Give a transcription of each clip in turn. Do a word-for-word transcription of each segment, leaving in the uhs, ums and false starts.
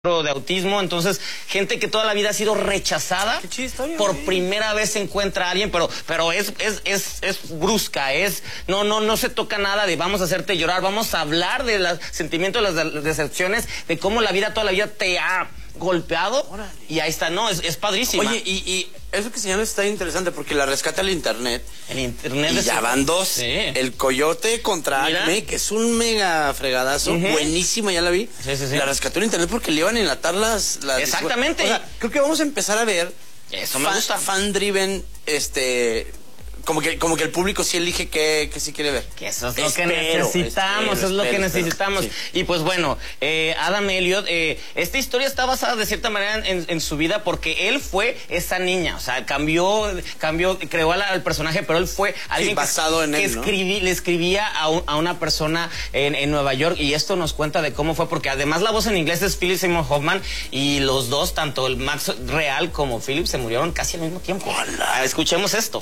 de autismo, entonces gente que toda la vida ha sido rechazada, historia, por güey. primera vez se encuentra a alguien, pero pero es es es es brusca, es no no no se toca nada de vamos a hacerte llorar, vamos a hablar de los sentimientos, de las decepciones, de cómo la vida toda la vida te ha golpeado. Órale. Y ahí está, no, es, es padrísima. Oye, y, y eso que señalas está interesante porque la rescata el internet. El internet y es... ya van dos. Sí. El Coyote contra Mira. Acme, que es un mega fregadazo, uh-huh. buenísima, ya la vi. Sí, sí, sí. La rescató el internet porque le iban a enlatar las... las Exactamente. O sea, creo que vamos a empezar a ver... Eso me fan, gusta. Fan-driven, este... Como que, como que el público sí elige que, que sí quiere ver. Que eso es lo espero, que necesitamos, espero, es lo espero, que necesitamos. Sí. Y pues bueno, eh, Adam Elliot, eh, esta historia está basada de cierta manera en, en su vida porque él fue esa niña, o sea, cambió, cambió, creó al, al personaje, pero él fue alguien sí, basado que, en que él, ¿no? escribí, le escribía a, un, a una persona en, en Nueva York y esto nos cuenta de cómo fue, porque además la voz en inglés es Philip Seymour Hoffman y los dos, tanto el Max Real como Philip, se murieron casi al mismo tiempo. Hola. Escuchemos esto.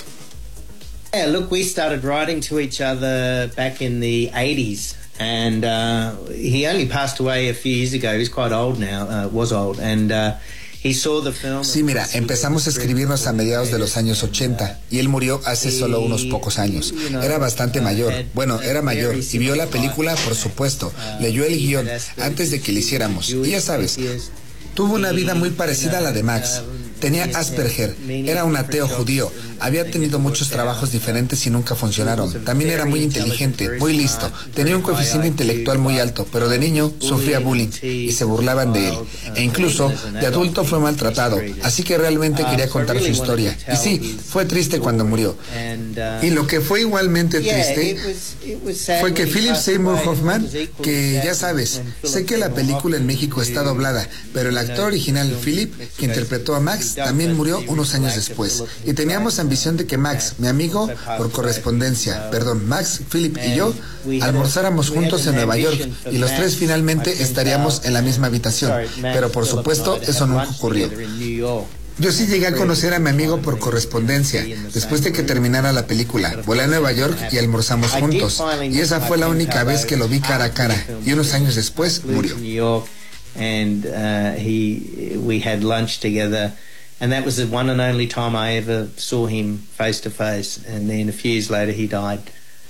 Yeah, look, we started writing to each other back in the eighties, and uh, he only passed away a few years ago. He's quite old now, uh, was old, and uh, he saw the film. Sí, mira, empezamos a escribirnos a mediados de los años ochenta, y él murió hace solo unos pocos años. Era bastante mayor, bueno, era mayor, y vio la película, por supuesto, leyó el guión antes de que lo hiciéramos, y ya sabes, tuvo una vida muy parecida a la de Max. Tenía Asperger, era un ateo judío, había tenido muchos trabajos diferentes y nunca funcionaron. También era muy inteligente, muy listo, tenía un coeficiente intelectual muy alto, pero de niño sufría bullying y se burlaban de él. E incluso de adulto fue maltratado, así que realmente quería contar su historia. Y sí, fue triste cuando murió. Y lo que fue igualmente triste fue que Philip Seymour Hoffman, que ya sabes, sé que la película en México está doblada, pero el actor original Philip, que interpretó a Max, también murió unos años después. Y teníamos ambición de que Max, mi amigo, por correspondencia, perdón, Max, Philip y yo, almorzáramos juntos en Nueva York y los tres finalmente estaríamos en la misma habitación. Pero por supuesto, eso nunca ocurrió. Yo sí llegué a conocer a mi amigo por correspondencia, después de que terminara la película. Volé a Nueva York y almorzamos juntos. Y esa fue la única vez que lo vi cara a cara. Y unos años después murió. And uh, he, we had lunch together, and that was the one and only time I ever saw him face to face. And then a few years later, he died.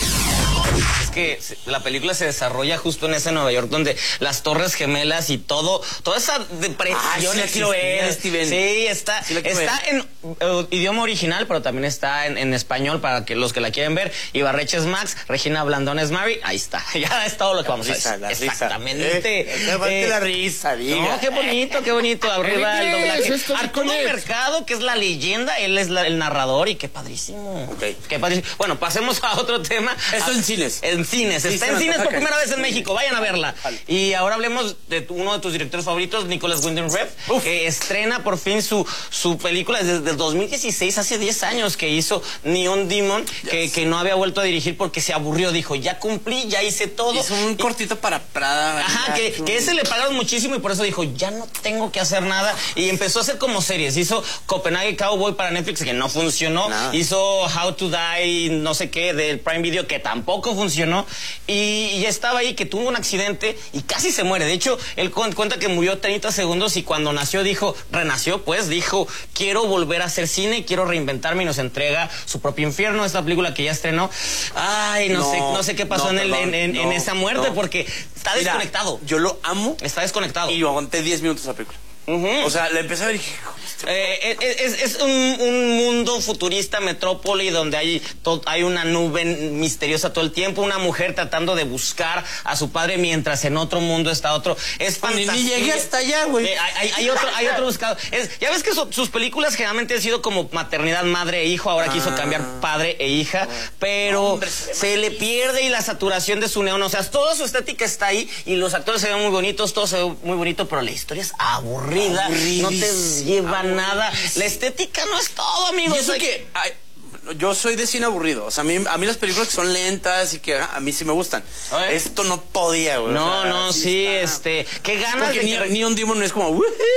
Es que la película se desarrolla justo en ese Nueva York donde las Torres Gemelas y todo, toda esa depresión. Ah, sí, aquí lo es. Sí, está, sí, está en uh, idioma original, pero también está en, en español para que los que la quieren ver. Ibarreche es Max, Regina Blandón es Mary. Ahí está, ya es todo lo que vamos risa, a decir. La Exactamente. Risa. Eh, eh, la risa, diga. No, qué bonito, qué bonito. Arriba el doblaje. Arturo es? Mercado, que es la leyenda, él es la, el narrador y qué padrísimo. Okay. Qué padrísimo. Bueno, pasemos a otro tema. Esto en cines. En cines, está sí, en cines por primera vez en México, vayan a verla. Y ahora hablemos de tu, uno de tus directores favoritos, Nicholas Winding Refn, que estrena por fin su, su película desde el dos mil dieciséis, hace diez años que hizo Neon Demon, yes. que, que no había vuelto a dirigir porque se aburrió, dijo, ya cumplí, ya hice todo. Hizo un y, cortito para Prada. Ajá, que, que ese le pagaron muchísimo y por eso dijo, ya no tengo que hacer nada. Y empezó a hacer como series, hizo Copenhagen Cowboy para Netflix, que no funcionó, nada. Hizo How to Die, no sé qué, del Prime Video, que tampoco funcionó. Y, y estaba ahí que tuvo un accidente y casi se muere. De hecho, él cuenta que murió treinta segundos y cuando nació dijo, renació pues, dijo, quiero volver a hacer cine, quiero reinventarme y nos entrega su propio infierno, esta película que ya estrenó. Ay, no, no sé no sé qué pasó no, en, el, perdón, en, en, no, en esa muerte no. porque está Mira, desconectado. Yo lo amo. Está desconectado. Y aguanté diez minutos la película. Uh-huh. O sea, le empecé a ver y dije... Eh, es es un, un mundo futurista, metrópoli, donde hay, to, hay una nube misteriosa todo el tiempo, una mujer tratando de buscar a su padre mientras en otro mundo está otro. Es fantástico. Ni llegué hasta allá, güey. Eh, hay, hay, hay, otro, hay otro buscado. Es, ya ves que su, sus películas generalmente han sido como maternidad, madre e hijo, ahora ah. quiso cambiar padre e hija, pero Hombre, se, se le pierde y la saturación de su neón, o sea, toda su estética está ahí y los actores se ven muy bonitos, todo se ve muy bonito, pero la historia es aburrida, no te llevan nada. La estética no es todo, amigos. Y eso que ay, yo soy de cine aburrido. O sea, a mí, a mí las películas que son lentas y que a mí sí me gustan. Esto no podía, güey. No, o sea, no, sí, sí este... ¿Qué ganas de ni, que... Neon Demon no es como...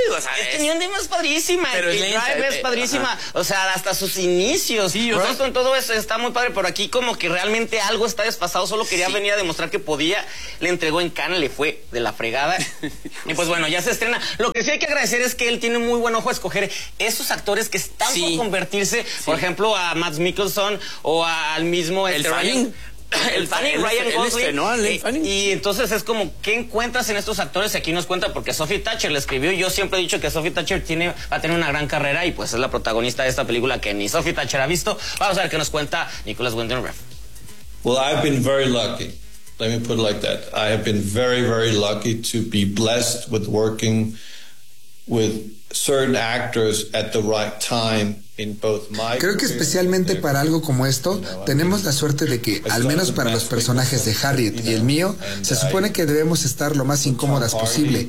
o sea, es, es que Neon Demon es padrísima. Pero y es lenta, Drive es eh, padrísima. Ajá. O sea, hasta sus inicios. Sí, o Bronson, sea, todo eso está muy padre, pero aquí como que realmente algo está desfasado. Solo quería sí. venir a demostrar que podía. Le entregó en Cannes, le fue de la fregada. Y pues bueno, ya se estrena. Lo que sí hay que agradecer es que él tiene muy buen ojo a escoger esos actores que están sí. por convertirse, sí. por ejemplo, a Mads Mikkelsen o al mismo El este, Fanning. Ryan. El Fanning, él, Ryan él Gosling. estrenó a Len Fanning. Y entonces es como, ¿qué encuentras en estos actores? Y aquí nos cuenta, porque Sophie Thatcher le escribió. Yo siempre he dicho que Sophie Thatcher tiene, va a tener una gran carrera y pues es la protagonista de esta película que ni Sophie Thatcher ha visto. Vamos a ver qué nos cuenta Nicholas Winding Refn. Well, I've been very lucky. Let me put it like that. I have been very, very lucky to be blessed with working with certain actors at the right time. Creo que especialmente para algo como esto, tenemos la suerte de que, al menos para los personajes de Harriet y el mío, se supone que debemos estar lo más incómodas posible.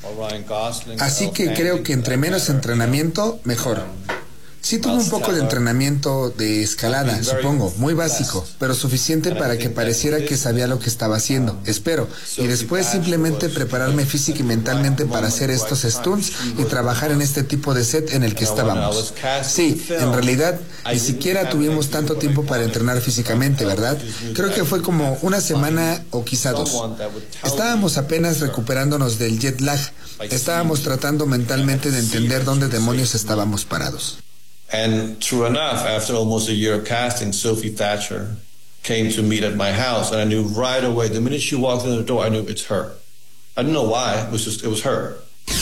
Así que creo que entre menos entrenamiento, mejor. Sí tuve un poco de entrenamiento de escalada, supongo, muy básico, pero suficiente para que pareciera que sabía lo que estaba haciendo, espero, y después simplemente prepararme física y mentalmente para hacer estos stunts y trabajar en este tipo de set en el que estábamos. Sí, en realidad, ni siquiera tuvimos tanto tiempo para entrenar físicamente, ¿verdad? Creo que fue como una semana o quizá dos. Estábamos apenas recuperándonos del jet lag, estábamos tratando mentalmente de entender dónde demonios estábamos parados. And true enough, after almost a year of casting, Sophie Thatcher came to meet at my house, and I knew right away, the minute she walked in the door, I knew it's her. I didn't know why, it was just, it was her.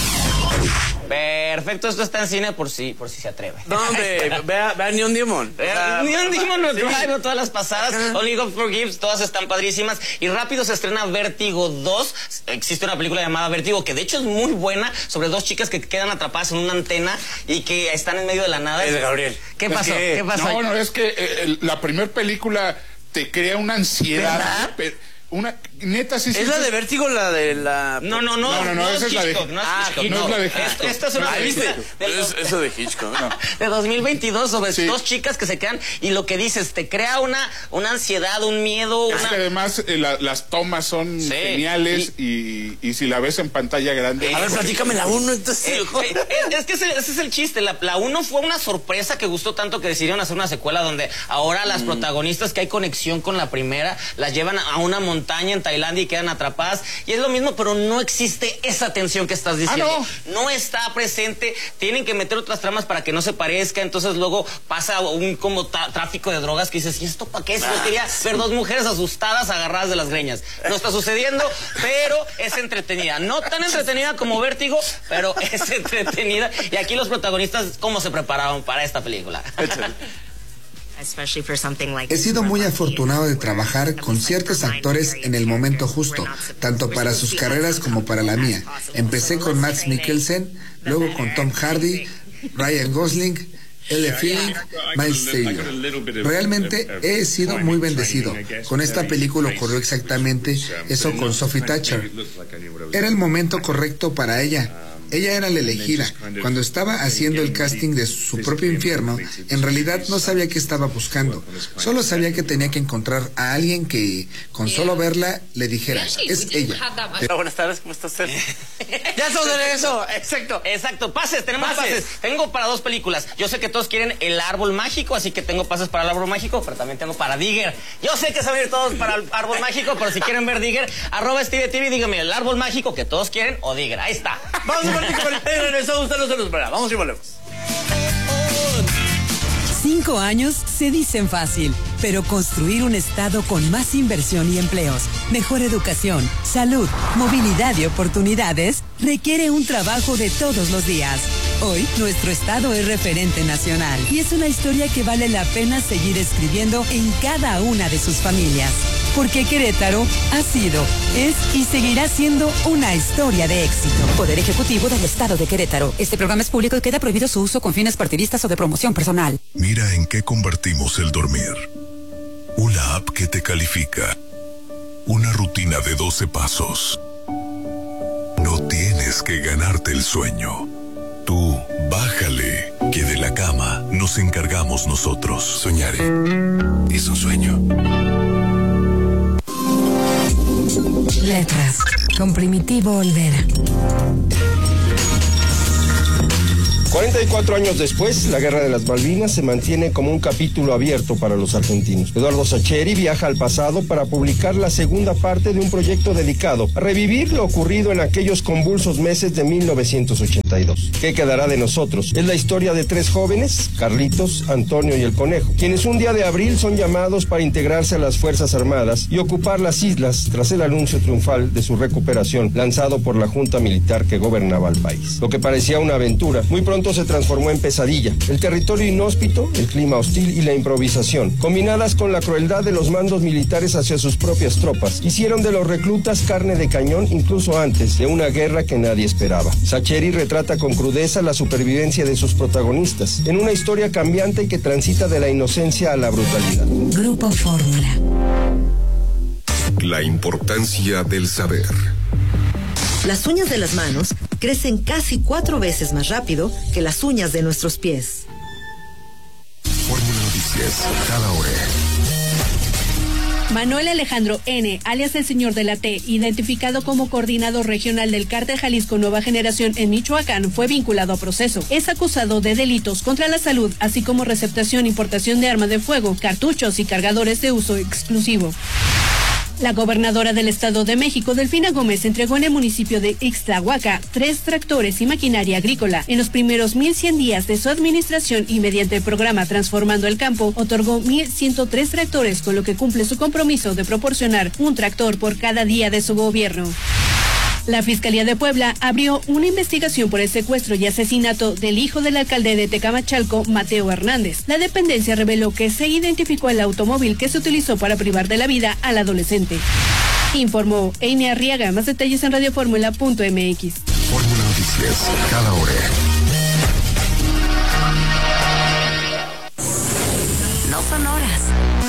Perfecto, esto está en cine por si, por si se atreve. No, hombre, vea, vea Neon Demon. Neon Demon, no, Drive, todas las pasadas, Only God Forgives, todas están padrísimas. Y rápido se estrena Vértigo dos. Existe una película llamada Vértigo, que de hecho es muy buena, sobre dos chicas que quedan atrapadas en una antena y que están en medio de la nada. Es de Gabriel. ¿Qué pasó? ¿Qué, ¿Qué pasó? No, bueno, es que eh, la primera película te crea una ansiedad. Pero, una, neta, sí, sí. ¿Es la de Vértigo, la de la...? No, no, no. No, no, no, esa es la de... No es Ah, Hitchcock, no es la de Hitchcock. Esta es una Ah, película ¿viste? de, Es, eso de Hitchcock. No. de dos mil veintidós sobre Sí. dos chicas que se quedan y lo que dices, te crea una, una ansiedad, un miedo, Es una... que además eh, la, las tomas son Sí. geniales y, y si la ves en pantalla grande... A ver, platícame la uno, entonces. Eh, eh, es, es que ese, ese es el chiste. La, la uno fue una sorpresa que gustó tanto que decidieron hacer una secuela donde ahora las mm. protagonistas que hay conexión con la primera las llevan a una montaña en Tailandia y quedan atrapadas. Y es lo mismo, pero no existe esa tensión que estás diciendo. Ah, no. no está presente. Tienen que meter otras tramas para que no se parezca. Entonces luego pasa un como tráfico de drogas que dices, ¿y esto para qué? Si yo quería ver dos mujeres asustadas agarradas de las greñas. No está sucediendo, pero es entretenida. No tan entretenida como Vértigo, pero es entretenida. Y aquí los protagonistas, ¿cómo se prepararon para esta película? He sido muy afortunado de trabajar con ciertos actores en el momento justo, tanto para sus carreras como para la mía. Empecé con Mads Mikkelsen, luego con Tom Hardy, Ryan Gosling, Elle Fanning, Miles Taylor. Realmente he sido muy bendecido. Con esta película ocurrió exactamente eso con Sophie Thatcher. Era el momento correcto para ella. Ella era la elegida. Cuando estaba haciendo el casting de su propio infierno, en realidad no sabía qué estaba buscando. Solo sabía que tenía que encontrar a alguien que, con solo verla, le dijera, es ella. Hola, buenas tardes, ¿cómo está usted? Ya estamos de regreso, exacto. Exacto, pases, tenemos pases. Pases. Tengo para dos películas. Yo sé que todos quieren El Árbol Mágico, así que tengo pases para El Árbol Mágico, pero también tengo para Digger. Yo sé que se van a ir todos para El Árbol Mágico, pero si quieren ver Digger, arroba Steve T V, dígame El Árbol Mágico que todos quieren o Digger. Ahí está. Vamos a partir con el regresamos, usted no se nos espera. Vamos y volvemos. Cinco años se dicen fácil, pero construir un estado con más inversión y empleos, mejor educación, salud, movilidad y oportunidades requiere un trabajo de todos los días. Hoy, nuestro estado es referente nacional y es una historia que vale la pena seguir escribiendo en cada una de sus familias. Porque Querétaro ha sido, es y seguirá siendo una historia de éxito. Poder Ejecutivo del Estado de Querétaro. Este programa es público y queda prohibido su uso con fines partidistas o de promoción personal. Mira en qué convertimos el dormir. Una app que te califica. Una rutina de doce pasos. No tienes que ganarte el sueño. Tú, bájale, que de la cama nos encargamos nosotros. Soñaré. Es un sueño. Letras, con Primitivo Olvera. cuarenta y cuatro años después, la Guerra de las Malvinas se mantiene como un capítulo abierto para los argentinos. Eduardo Sacheri viaja al pasado para publicar la segunda parte de un proyecto dedicado a revivir lo ocurrido en aquellos convulsos meses de mil novecientos ochenta y dos. ¿Qué quedará de nosotros? Es la historia de tres jóvenes, Carlitos, Antonio y el Conejo, quienes un día de abril son llamados para integrarse a las Fuerzas Armadas y ocupar las islas tras el anuncio triunfal de su recuperación lanzado por la Junta Militar que gobernaba el país. Lo que parecía una aventura, muy pronto se transformó en pesadilla. El territorio inhóspito, el clima hostil y la improvisación, combinadas con la crueldad de los mandos militares hacia sus propias tropas, hicieron de los reclutas carne de cañón incluso antes de una guerra que nadie esperaba. Sacheri retrata con crudeza la supervivencia de sus protagonistas, en una historia cambiante que transita de la inocencia a la brutalidad. Grupo Fórmula. La importancia del saber. Las uñas de las manos crecen casi cuatro veces más rápido que las uñas de nuestros pies. Fórmula Noticias, cada hora. Manuel Alejandro N., alias el Señor de la T., identificado como coordinador regional del Cártel Jalisco Nueva Generación en Michoacán, fue vinculado a proceso. Es acusado de delitos contra la salud, así como receptación e importación de armas de fuego, cartuchos y cargadores de uso exclusivo. La gobernadora del Estado de México, Delfina Gómez, entregó en el municipio de Ixtlahuaca tres tractores y maquinaria agrícola. En los primeros mil cien días de su administración y mediante el programa Transformando el Campo, otorgó mil ciento tres tractores, con lo que cumple su compromiso de proporcionar un tractor por cada día de su gobierno. La Fiscalía de Puebla abrió una investigación por el secuestro y asesinato del hijo del alcalde de Tecamachalco, Mateo Hernández. La dependencia reveló que se identificó el automóvil que se utilizó para privar de la vida al adolescente. Informó Eine Arriaga. Más detalles en radioformula punto m x. Fórmula Noticias, cada hora. No son horas,